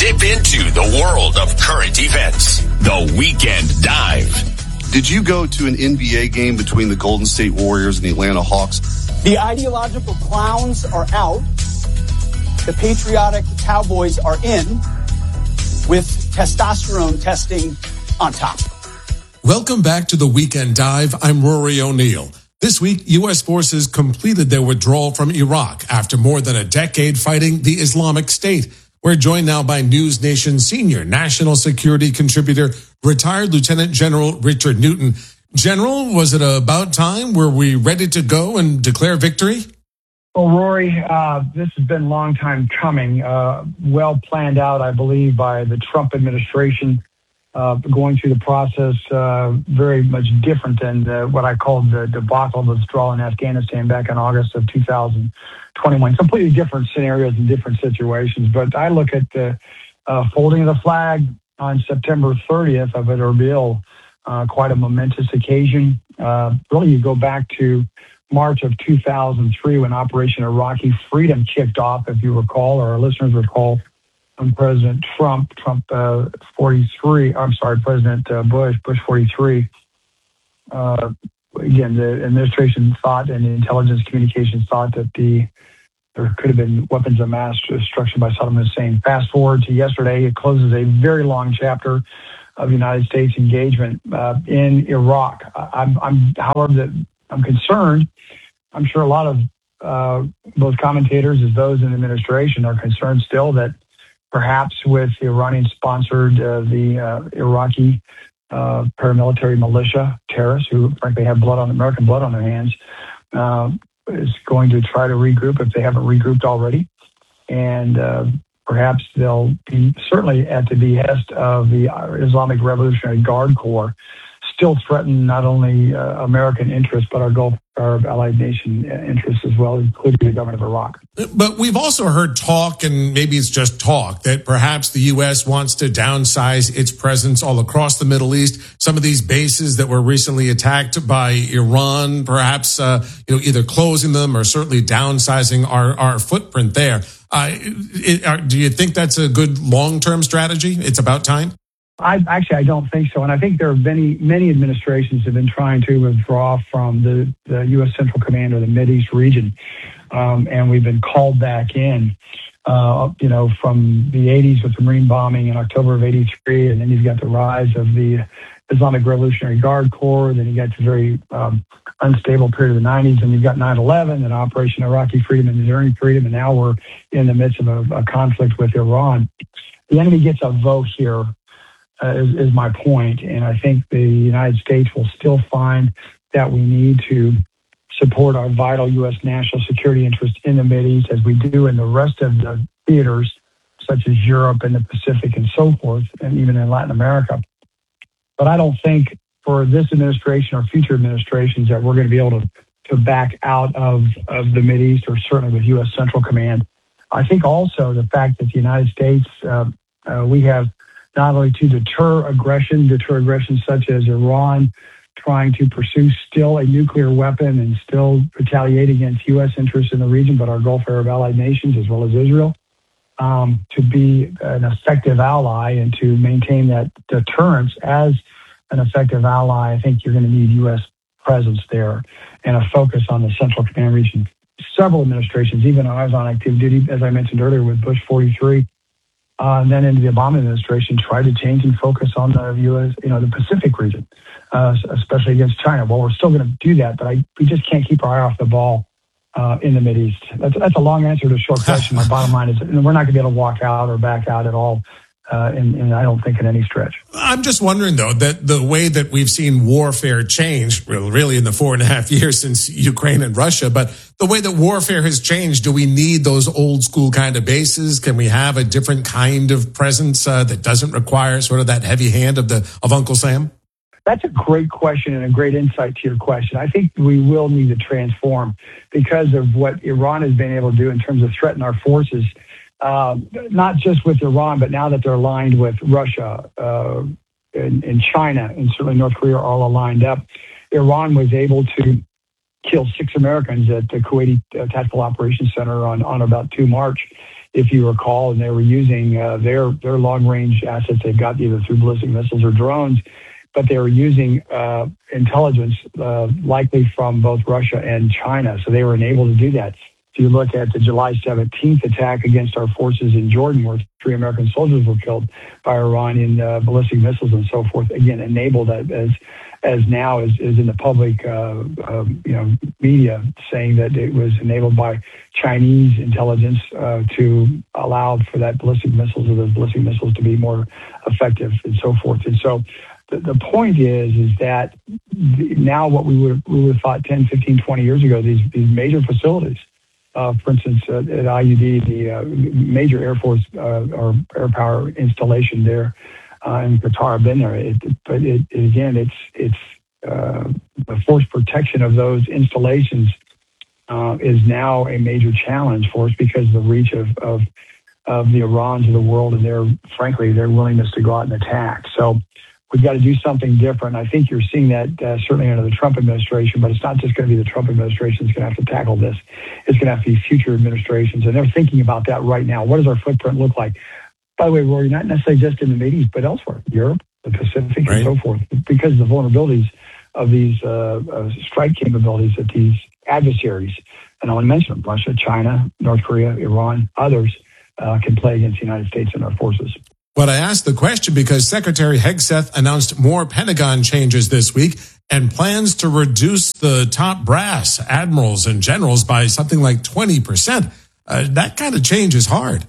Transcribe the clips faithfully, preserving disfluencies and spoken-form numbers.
Dip into the world of current events. The Weekend Dive. Did you go to an N B A game between the Golden State Warriors and the Atlanta Hawks? The ideological clowns are out. The patriotic cowboys are in, with testosterone testing on top. Welcome back to the Weekend Dive. I'm Rory O'Neill. This week, U S forces completed their withdrawal from Iraq after more than a decade fighting the Islamic State. We're joined now by News Nation senior national security contributor, retired Lieutenant General Richard Newton. General, was it about time? Were we ready to go and declare victory? Well, Rory, uh, this has been a long time coming, uh, well planned out, I believe, by the Trump administration. Uh, going through the process, uh, very much different than uh, what I called the debacle of withdrawal in Afghanistan back in August of two thousand twenty-one. Completely different scenarios and different situations. But I look at the uh, folding of the flag on September thirtieth of it, Erbil, uh, quite a momentous occasion. Uh, really, you go back to March of two thousand three when Operation Iraqi Freedom kicked off, if you recall, or our listeners recall. From President Trump, Trump uh, forty-three, I'm sorry, President uh, Bush, Bush forty-three. Uh, again, the administration thought and the intelligence communications thought that the there could have been weapons of mass destruction by Saddam Hussein. Fast forward to yesterday, it closes a very long chapter of United States engagement uh, in Iraq. I'm, I'm, however, I'm concerned. I'm sure a lot of uh, both commentators as those in the administration are concerned still that perhaps with the Iranian-sponsored, uh, the uh, Iraqi uh, paramilitary militia terrorists, who frankly have blood on American blood on their hands, uh, is going to try to regroup if they haven't regrouped already, and uh, perhaps they'll be certainly at the behest of the Islamic Revolutionary Guard Corps, still threaten not only uh, American interests but our Gulf, our allied nation interests as well, including the government of Iraq. But we've also heard talk, and maybe it's just talk, that perhaps the U S wants to downsize its presence all across the Middle East. Some of these bases that were recently attacked by Iran, perhaps uh, you know, either closing them or certainly downsizing our, our footprint there. Uh, it, uh, do you think that's a good long-term strategy? It's about time? I actually I don't think so, and I think there are many many administrations have been trying to withdraw from the, the U S Central Command or the Mideast region, um, and we've been called back in. Uh, you know, from the eighties with the Marine bombing in October of eighty-three, and then you've got the rise of the Islamic Revolutionary Guard Corps. Then you got the very um, unstable period of the nineties, and you've got nine eleven and Operation Iraqi Freedom and Enduring Freedom, and now we're in the midst of a, a conflict with Iran. The enemy gets a vote here. Uh, is, is my point. And I think the United States will still find that we need to support our vital U S national security interests in the Mideast as we do in the rest of the theaters, such as Europe and the Pacific and so forth, and even in Latin America. But I don't think for this administration or future administrations that we're going to be able to, to back out of, of the Mideast, or certainly with U S Central Command. I think also the fact that the United States, uh, uh, we have not only to deter aggression, deter aggression such as Iran trying to pursue still a nuclear weapon and still retaliate against U S interests in the region, but our Gulf Arab allied nations as well as Israel, um, to be an effective ally and to maintain that deterrence as an effective ally. I think you're going to need U S presence there and a focus on the Central Command region. Several administrations, even when I was on active duty, as I mentioned earlier, with Bush forty-three, Uh, and then into the Obama administration, tried to change and focus on the U S, you know, the Pacific region, uh, especially against China. Well, we're still going to do that, but I, we just can't keep our eye off the ball uh, in the Mideast. That's, that's a long answer to a short question. My bottom line is we're not going to be able to walk out or back out at all. Uh, and, and I don't think in any stretch. I'm just wondering, though, that the way that we've seen warfare change, really in the four and a half years since Ukraine and Russia, but the way that warfare has changed, do we need those old school kind of bases? Can we have a different kind of presence uh, that doesn't require sort of that heavy hand of the of Uncle Sam? That's a great question and a great insight to your question. I think we will need to transform because of what Iran has been able to do in terms of threaten our forces. Uh, not just with Iran, but now that they're aligned with Russia uh, and, and China, and certainly North Korea are all aligned up, Iran was able to kill six Americans at the Kuwaiti uh, Tactical Operations Center on, on about the second of March if you recall, and they were using uh, their their long range assets they've got either through ballistic missiles or drones, but they were using uh, intelligence uh, likely from both Russia and China. So they were enabled to do that. If you look at the July seventeenth attack against our forces in Jordan, where three American soldiers were killed by Iranian uh, ballistic missiles and so forth, again, enabled as as now is, is in the public uh, uh, you know, media, saying that it was enabled by Chinese intelligence uh, to allow for that ballistic missiles or those ballistic missiles to be more effective and so forth. And so the, the point is, is that now what we would, we would have thought ten, fifteen, twenty years ago, these, these major facilities, Uh, for instance, uh, at I U D, the uh, major Air Force uh, or air power installation there uh, in Qatar, I've been there. It, but it, it, again, it's it's uh, the force protection of those installations uh, is now a major challenge for us because of the reach of, of of the Irans of the world and their, frankly, their willingness to go out and attack. So we've got to do something different. I think you're seeing that uh, certainly under the Trump administration, but it's not just going to be the Trump administration that's going to have to tackle this. It's going to have to be future administrations, and they're thinking about that right now. What does our footprint look like? By the way, Rory, not necessarily just in the Middle East, but elsewhere, Europe, the Pacific, right, and so forth, because of the vulnerabilities of these uh, uh, strike capabilities that these adversaries, and I want to mention them, Russia, China, North Korea, Iran, others, uh, can play against the United States and our forces. But I asked the question because Secretary Hegseth announced more Pentagon changes this week and plans to reduce the top brass, admirals and generals, by something like twenty percent. Uh, that kind of change is hard.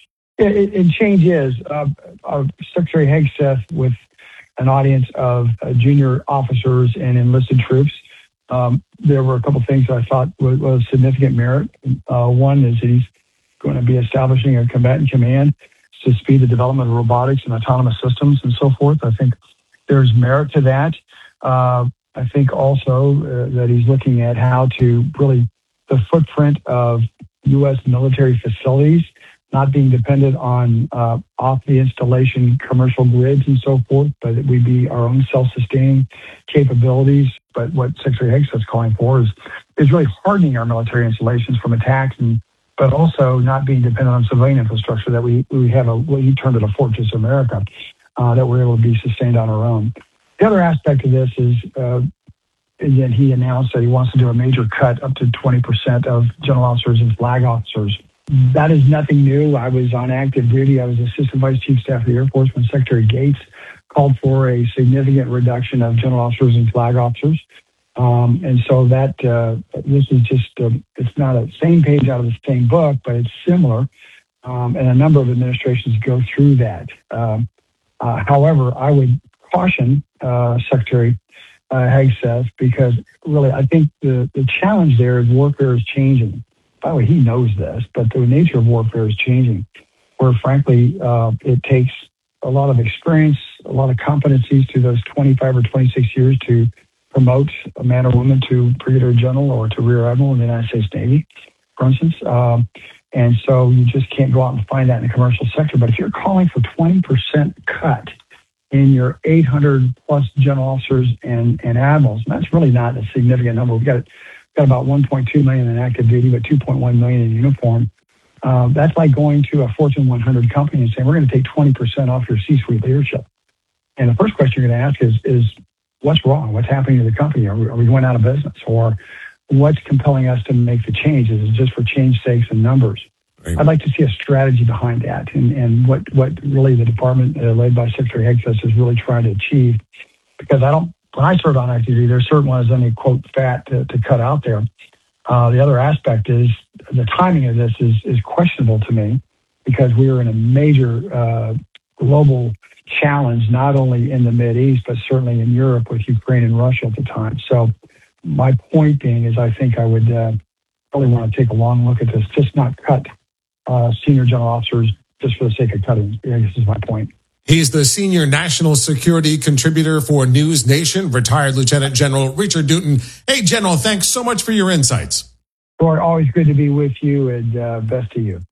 It, it change is. Uh, uh, Secretary Hegseth, with an audience of uh, junior officers and enlisted troops, um, there were a couple things that I thought was, was significant merit. Uh, one is that he's going to be establishing a combatant command to speed the development of robotics and autonomous systems and so forth. I think there's merit to that. Uh, I think also uh, that he's looking at how to really the footprint of U S military facilities, not being dependent on uh, off the installation commercial grids and so forth, but that we be our own self-sustaining capabilities. But what Secretary Hegseth is calling for is, is really hardening our military installations from attacks, and but also not being dependent on civilian infrastructure, that we, we have a, what he termed it a Fortress America, uh, that we're able to be sustained on our own. The other aspect of this is, uh, again, he announced that he wants to do a major cut up to twenty percent of general officers and flag officers. That is nothing new. I was on active duty. I was Assistant Vice Chief of Staff of the Air Force when Secretary Gates called for a significant reduction of general officers and flag officers. Um, and so that uh, this is just, uh, it's not a same page out of the same book, but it's similar. Um, and a number of administrations go through that. Um, uh, however, I would caution uh, Secretary uh, Hegseth, because really I think the, the challenge there is warfare is changing. By the way, he knows this, but the nature of warfare is changing, where frankly uh, it takes a lot of experience, a lot of competencies through those twenty-five or twenty-six years to promote a man or woman to brigadier general or to rear admiral in the United States Navy, for instance. Um, and so you just can't go out and find that in the commercial sector. But if you're calling for twenty percent cut in your eight hundred plus general officers and, and admirals, and that's really not a significant number. We've got, got about one point two million in active duty, but two point one million in uniform. Uh, that's like going to a Fortune one hundred company and saying, we're going to take twenty percent off your C-suite leadership. And the first question you're going to ask is, is what's wrong? What's happening to the company? Are we, are we going out of business? Or what's compelling us to make the changes? Is it just for change sakes and numbers? Right. I'd like to see a strategy behind that, and, and what, what really the department uh, led by Secretary Hegseth is really trying to achieve. Because I don't, when I served on active duty, there certainly wasn't any, quote, fat to, to cut out there. Uh, the other aspect is the timing of this is, is questionable to me, because we are in a major uh, global challenge, not only in the Mideast, but certainly in Europe with Ukraine and Russia at the time. So my point being is I think I would uh, probably want to take a long look at this, just not cut uh, senior general officers just for the sake of cutting. I guess is my point. He's the senior national security contributor for News Nation, retired Lieutenant General Richard Newton. Hey, General, thanks so much for your insights. Roy, always good to be with you, and uh, best to you.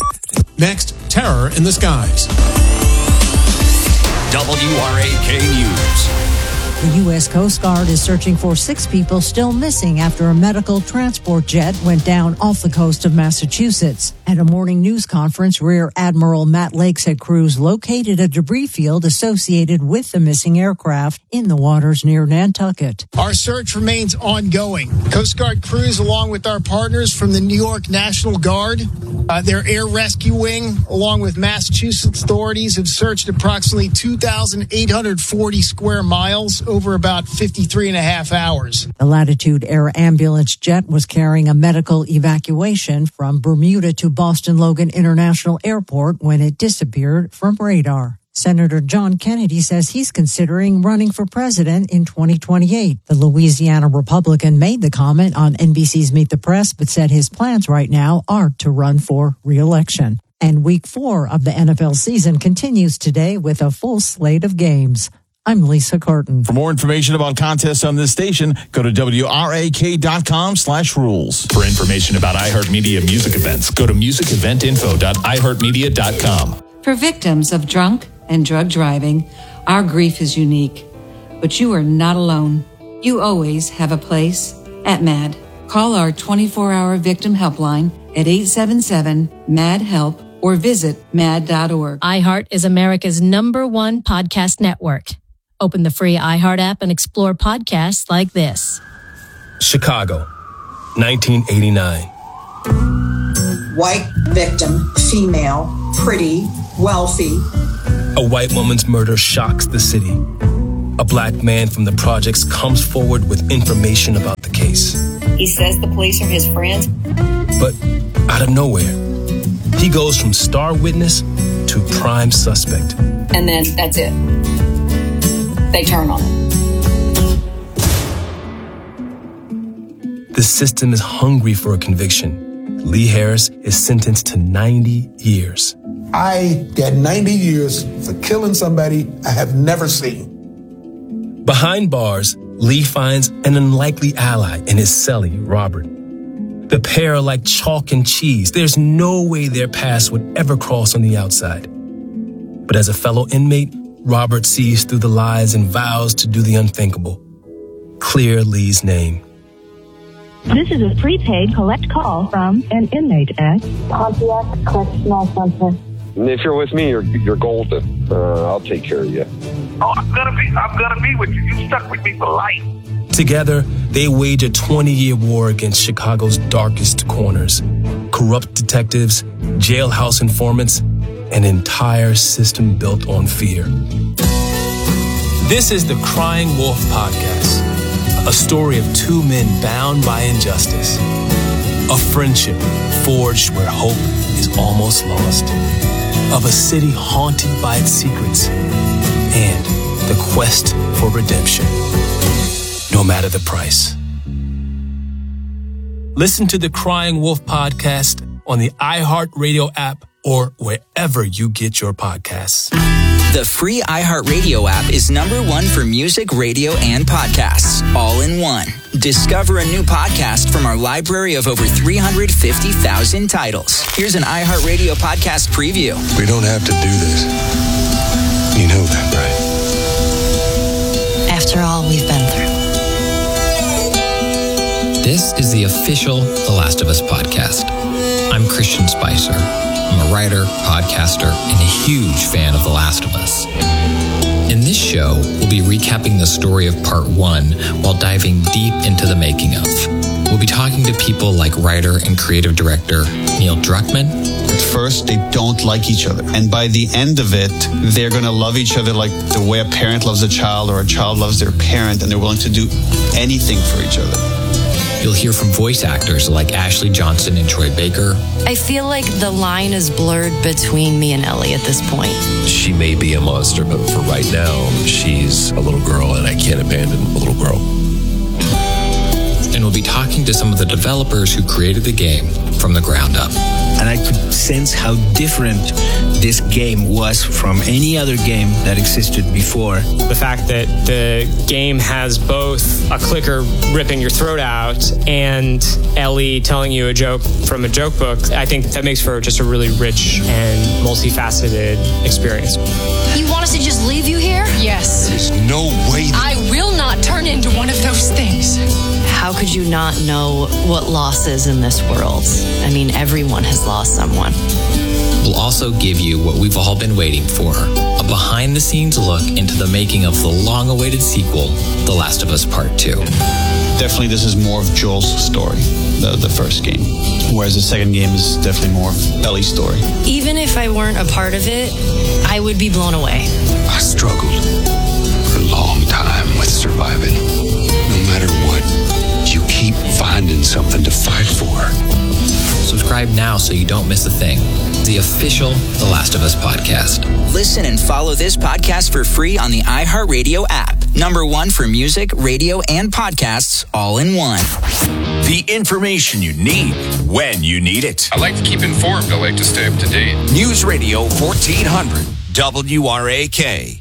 Next, terror in the skies. W R A K News. The U S Coast Guard is searching for six people still missing after a medical transport jet went down off the coast of Massachusetts. At a morning news conference, Rear Admiral Matt Lake said crews located a debris field associated with the missing aircraft in the waters near Nantucket. Our search remains ongoing. Coast Guard crews, along with our partners from the New York National Guard, uh, their air rescue wing, along with Massachusetts authorities, have searched approximately two thousand eight hundred forty square miles over about fifty-three and a half hours. The Latitude Air Ambulance jet was carrying a medical evacuation from Bermuda to Boston Logan International Airport when it disappeared from radar. Senator John Kennedy says he's considering running for president in twenty twenty-eight. The Louisiana Republican made the comment on N B C's Meet the Press, but said his plans right now are to run for re-election. And week four of the N F L season continues today with a full slate of games. I'm Lisa Carton. For more information about contests on this station, go to W R A K dot com slash rules. For information about iHeartMedia music events, go to music event info dot i heart media dot com. For victims of drunk and drug driving, our grief is unique. But you are not alone. You always have a place at MAD. Call our twenty-four hour victim helpline at eight seven seven, M A D, HELP or visit mad dot org. iHeart is America's number one podcast network. Open the free iHeart app and explore podcasts like this. Chicago, nineteen eighty-nine. White victim, female, pretty, wealthy. A white woman's murder shocks the city. A black man from the projects comes forward with information about the case. He says the police are his friends. But out of nowhere, he goes from star witness to prime suspect. And then that's it. They turn on him. The system is hungry for a conviction. Lee Harris is sentenced to ninety years. I get ninety years for killing somebody I have never seen. Behind bars, Lee finds an unlikely ally in his cellie, Robert. The pair are like chalk and cheese. There's no way their paths would ever cross on the outside. But as a fellow inmate, Robert sees through the lies and vows to do the unthinkable. Clear Lee's name. This is a prepaid collect call from an inmate at Pontiac Correctional Center. If you're with me, you're you're golden. Uh, I'll take care of you. Oh, I'm gonna be I'm gonna be with you. You stuck with me for life. Together, they wage a twenty-year war against Chicago's darkest corners. Corrupt detectives, jailhouse informants, an entire system built on fear. This is the Crying Wolf Podcast, a story of two men bound by injustice, a friendship forged where hope is almost lost, of a city haunted by its secrets, and the quest for redemption, no matter the price. Listen to the Crying Wolf Podcast on the iHeartRadio app or wherever you get your podcasts. The free iHeartRadio app is number one for music, radio, and podcasts, all in one. Discover a new podcast from our library of over three hundred fifty thousand titles. Here's an iHeartRadio podcast preview. We don't have to do this. You know that, right? After all we've been through. This is the official The Last of Us podcast. I'm Christian Spicer. I'm a writer, podcaster, and a huge fan of The Last of Us. In this show, we'll be recapping the story of part one while diving deep into the making of. We'll be talking to people like writer and creative director Neil Druckmann. At first, they don't like each other. And by the end of it, they're going to love each other like the way a parent loves a child or a child loves their parent, and they're willing to do anything for each other. You'll hear from voice actors like Ashley Johnson and Troy Baker. I feel like the line is blurred between me and Ellie at this point. She may be a monster, but for right now, she's a little girl, and I can't abandon a little girl. And we'll be talking to some of the developers who created the game from the ground up. And I could sense how different this game was from any other game that existed before. The fact that the game has both a clicker ripping your throat out and Ellie telling you a joke from a joke book, I think that makes for just a really rich and multifaceted experience. You want us to just leave you here? Yes. There's no way. I will not turn into one of those things. How could you not know what loss is in this world? I mean, everyone has lost someone. We'll also give you what we've all been waiting for, a behind-the-scenes look into the making of the long-awaited sequel, The Last of Us Part two. Definitely this is more of Joel's story, the, the first game, whereas the second game is definitely more of Ellie's story. Even if I weren't a part of it, I would be blown away. I struggled for a long time with surviving. No matter what, you keep finding something to fight for. Subscribe now so you don't miss a thing. The official The Last of Us podcast. Listen and follow this podcast for free on the iHeartRadio app. Number one for music, radio, and podcasts all in one. The information you need when you need it. I like to keep informed. I like to stay up to date. News Radio fourteen hundred W R A K.